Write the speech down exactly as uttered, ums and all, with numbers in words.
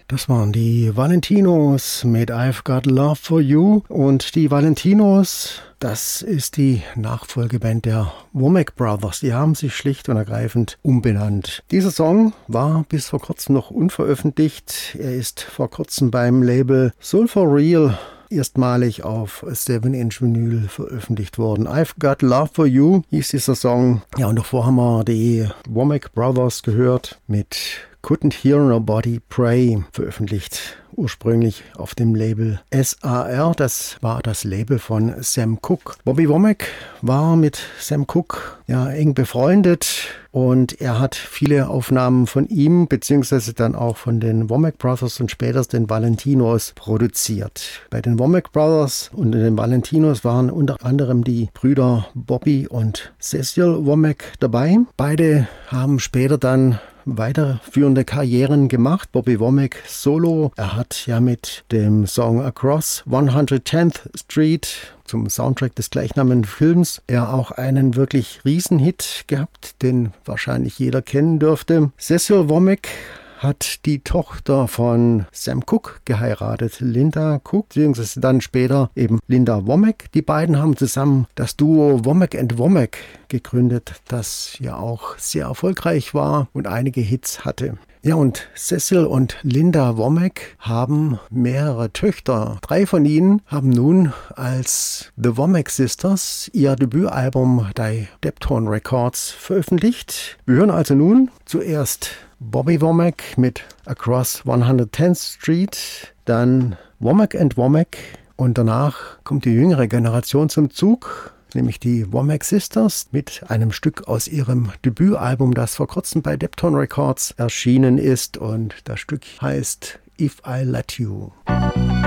Das waren die Valentinos mit I've Got Love for You. Und die Valentinos, das ist die Nachfolgeband der Womack Brothers. Die haben sich schlicht und ergreifend umbenannt. Dieser Song war bis vor kurzem noch unveröffentlicht. Er ist vor kurzem beim Label Soul for Real erstmalig auf seven inch Vinyl veröffentlicht worden. I've Got Love for You hieß dieser Song. Ja, und davor haben wir die Womack Brothers gehört mit Couldn't Hear Nobody Pray, veröffentlicht ursprünglich auf dem Label S A R. Das war das Label von Sam Cooke. Bobby Womack war mit Sam Cooke ja eng befreundet und er hat viele Aufnahmen von ihm beziehungsweise dann auch von den Womack Brothers und später den Valentinos produziert. Bei den Womack Brothers und den Valentinos waren unter anderem die Brüder Bobby und Cecil Womack dabei. Beide haben später dann weiterführende Karrieren gemacht. Bobby Womack solo. Er hat ja mit dem Song Across one hundred tenth Street zum Soundtrack des gleichnamigen Films er auch einen wirklich Riesenhit gehabt, den wahrscheinlich jeder kennen dürfte. Cecil Womack hat die Tochter von Sam Cooke geheiratet, Linda Cooke, beziehungsweise dann später eben Linda Womack. Die beiden haben zusammen das Duo Womack and Womack gegründet, das ja auch sehr erfolgreich war und einige Hits hatte. Ja, und Cecil und Linda Womack haben mehrere Töchter. Drei von ihnen haben nun als The Womack Sisters ihr Debütalbum bei Deptone Records veröffentlicht. Wir hören also nun zuerst Bobby Womack mit Across one hundred tenth Street, dann Womack and Womack und danach kommt die jüngere Generation zum Zug, nämlich die Womack Sisters mit einem Stück aus ihrem Debütalbum, das vor kurzem bei Deptone Records erschienen ist und das Stück heißt If I Let You.